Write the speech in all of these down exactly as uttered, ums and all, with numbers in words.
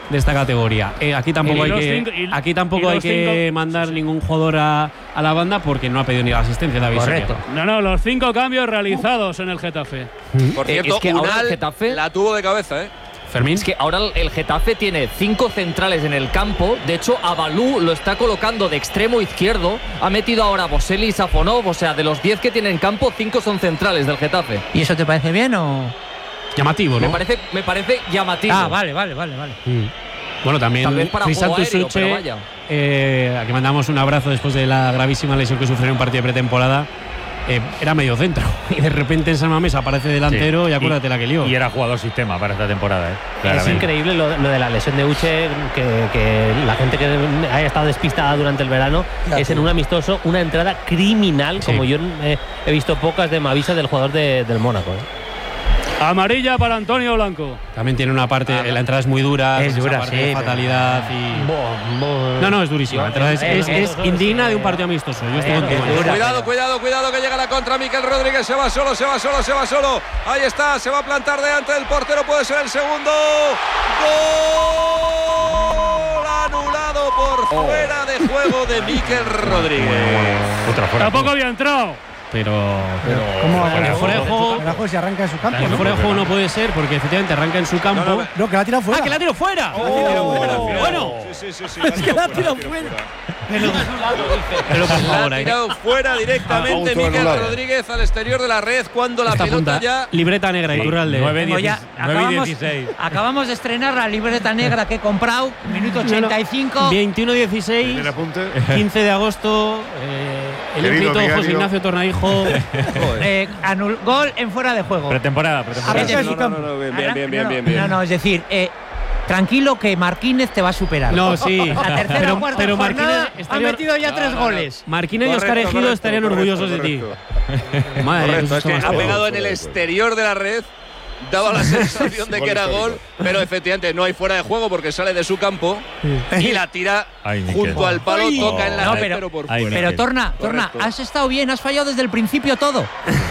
de esta categoría. Eh, aquí tampoco Y hay los que, cinco- y- aquí tampoco y hay los que cinco- mandar ningún jugador a, a la banda porque no ha pedido ni la asistencia de David Correcto. Soria. No, no, los cinco cambios realizados en el Getafe. Por Eh, cierto, es que ahora Unal el Getafe- la tuvo de cabeza, ¿eh? Fermín. Es que ahora el Getafe tiene cinco centrales en el campo. De hecho, Abalú lo está colocando de extremo izquierdo. Ha metido ahora a Boselli y Safonov. O sea, de los diez que tiene en campo, cinco son centrales del Getafe. ¿Y eso te parece bien o...? Llamativo, ¿no? Me parece, me parece llamativo. Ah, vale, vale, vale, vale. Mm. Bueno, también Tal vez para Crisanto juego aéreo, Suche, pero vaya. eh, a que mandamos un abrazo después de la gravísima lesión que sufrió en un partido de pretemporada. Eh, era medio centro y de repente en San Mamés aparece delantero Sí. y acuérdate y, la que lió. Y era jugador sistema para esta temporada, ¿eh? Es Claramente. increíble lo, lo de la lesión de Uche, que, que la gente que haya estado despistada durante el verano Ya, es en sí. un amistoso una entrada criminal, Sí. como yo eh, he visto pocas de Mavisa del jugador de- del Mónaco. ¿eh? Amarilla para Antonio Blanco. También tiene una parte, la entrada es muy dura, Es con esa dura, parte sí, de pero- fatalidad y... Bo- bo- No, no, es durísima. La entrada es, Eh, es- eh, es no, indigna es que- de un partido amistoso. Yo estoy Eh, contigo. es dura. Cuidado, cuidado, cuidado que llega la contra. Miquel Rodríguez se va solo, se va solo, se va solo. Ahí está, se va a plantar delante del portero. Puede ser el segundo. Gol anulado por fuera de juego de Miquel Rodríguez. Otra fuera. Tampoco había entrado. Pero, ¿Cómo fuera de fuera juego, fuera de juego si arranca en su campo? el ¿no? fuera de juego no puede ser porque efectivamente arranca en su campo. No, no, No, que la ha tirado fuera. ¡Ah, que la tiro fuera! Bueno, sí, sí, sí, sí. Es que la ha tirado fuera. Pero por La favor, ha ahí. tirado fuera directamente Ah, Miquel autoanulado. Rodríguez al exterior de la red cuando la Esta pelota punta, ya. libreta negra, Iturralde. nueve Tengo ya- dieciséis, nueve y acabamos, dieciséis. acabamos de estrenar la libreta negra que he comprado, minuto ochenta y cinco. veintiuno dieciséis, Primer apunte. quince de agosto. Eh, el Querido invito José vicario. Ignacio Tornaijo. Eh, anul- gol en fuera de juego. Pretemporada, A pretemporada. ver, su No, no, no, no, bien, bien, bien, bien, no, bien, bien. No, no, es decir, eh, tranquilo que Marquínez te va a superar. No, sí. La tercera pero, o cuarta pero jornada Marquínez ha estaría- metido ya No, tres no, no. goles. Marquínez y Oscar Correcto, Ejido correcto, estarían correcto, orgullosos de ti. correcto. Madre, Correcto, eso es que está ha más pegado feo. en el exterior de la red. Daba la sensación de que era gol, pero efectivamente no hay fuera de juego porque sale de su campo y la tira Ay, Miquel. junto al palo, Ay. toca en la No, red, pero- pero por Ay, fuera. Pero Miquel. Torna, Torna, Correcto. has estado bien, has fallado desde el principio todo.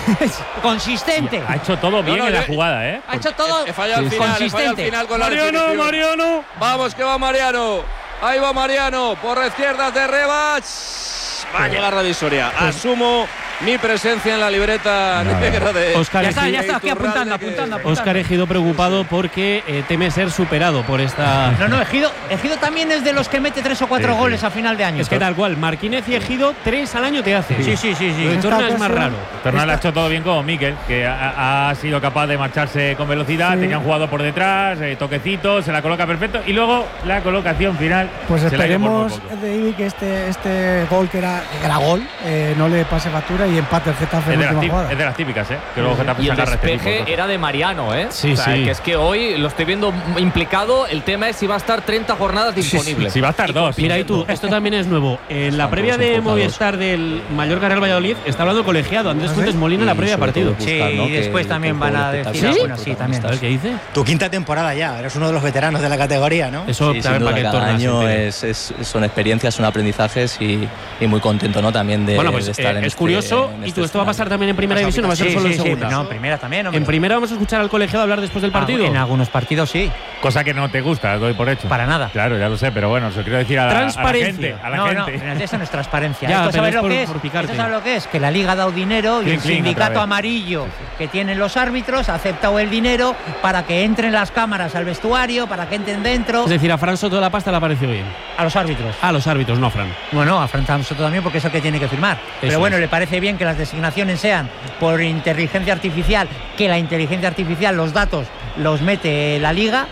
Consistente. Ha hecho todo bien no, en la yo- jugada, ¿eh? Ha hecho todo He fallado al final, he fallado al consistente. final con la Mariano, definición. Mariano. Vamos que va Mariano. Ahí va Mariano. Por la izquierda de Rebach. Va a llegar David Soria. Asumo mi presencia en la libreta negra de. Oscar Ya está, Ejido- ya está, aquí Iturralde, apuntando, que- apuntando, apuntando. Oscar Ejido preocupado porque eh, teme ser superado por esta. No, no, Ejido, Ejido también es de los que mete tres o cuatro Sí, sí. goles a final de año. Es que tal cual, Marquínez y Ejido, tres al año te hace. Sí, sí, sí, sí. Lo de Esta Torna es más ocasión- raro. Tornal ha hecho todo bien como Miquel, que ha, ha sido capaz de marcharse con velocidad, Sí. tenía un jugador por detrás, eh, toquecitos, se la coloca perfecto y luego la colocación final. Pues se la ha ido por muy esperemos poco. de Ibi que este, este gol que era, que era gol eh, no le pase factura y empate el Getafe Es en de, la las última tip- jugada. es de las típicas, ¿eh? Que luego Getafe Y se el agarra este tipo de despeje cosas. era de Mariano, ¿eh? Sí, o sea, sí. que es que hoy lo estoy viendo implicado. El tema es si va a estar treinta jornadas disponible. Si va a estar dos. Mira, y tú, esto también es nuevo. En la previa de Movistar del Mallorca Real Valladolid está hablando el colegiado Andrés ¿Ah, Fuentes sí? Molina en la previa de partido. Sí, y después también van a decir algunos, sí, también. A ver qué dice. Tu quinta temporada ya, eres uno de los veteranos de la categoría, ¿no? Eso Sí, sin también duda, para que cada Torna se año entere. es, es- son experiencias, son aprendizajes y, y muy contento, ¿no? También de, Bueno, pues de estar eh, en es este- curioso. en ¿Y este tú, esto va a pasar escenario. también en primera división o va a ser Sí, solo sí, en sí, segunda? no, primera también. hombre. En primera vamos a escuchar al colegiado hablar después del partido. En algunos partidos sí, Cosa que no te gusta, doy por hecho. para nada. Claro, ya lo sé, pero bueno, se lo quiero decir a la, a la Transparencia. gente. A la no, no, gente. pero eso no es transparencia. Ya, ¿Esto pero sabes es lo por- que es? por picarte. ¿Esto sabes lo que es? Que la Liga ha dado dinero y Clean, el clean, otra sindicato vez. amarillo que tienen los árbitros ha aceptado el dinero para que entren las cámaras al vestuario, para que entren dentro Es decir, a Fran Soto la pasta le ha parecido bien. a los árbitros. A los árbitros, no a Fran. Bueno, a Fran Soto también porque es el que tiene que firmar. Pero bueno, es. le parece bien que las designaciones sean por inteligencia artificial, que la inteligencia artificial, los datos los mete la Liga.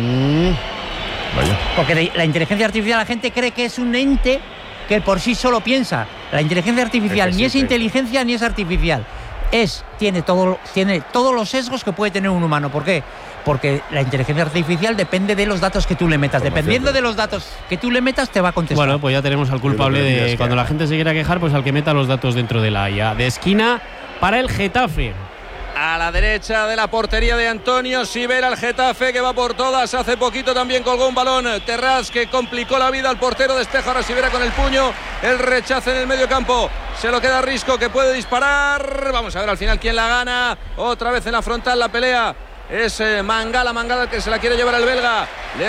Porque de- la inteligencia artificial la gente cree que es un ente que por sí solo piensa. La inteligencia artificial Es que ni sí, es sí. inteligencia ni es artificial. Es, tiene, todo, tiene todos los sesgos que puede tener un humano. ¿Por qué? Porque la inteligencia artificial depende de los datos que tú le metas. Dependiendo de los datos que tú le metas, te va a contestar. Bueno, pues ya tenemos al culpable Yo lo que diría de es cuando que- la gente se quiera quejar, pues al que meta los datos dentro de la I A. De esquina para el Getafe. A la derecha de la portería de Antonio Sivera, el Getafe que va por todas. Hace poquito también colgó un balón Terraz que complicó la vida al portero. Despeja ahora Sivera con el puño. El rechazo en el medio campo. Se lo queda Risco que puede disparar. Vamos a ver al final quién la gana. Otra vez en la frontal la pelea. Es eh, Mangala, Mangala el que se la quiere llevar el belga. Le